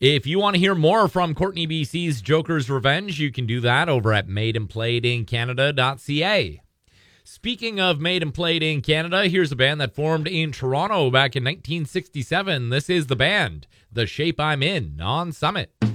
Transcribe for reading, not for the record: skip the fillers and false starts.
If you want to hear more from Courtney BC's Joker's Revenge, you can do that over at madeandplayedincanada.ca. Speaking of Made and Played in Canada, here's a band that formed in Toronto back in 1967. This is the band, The Shape I'm In, on Summit.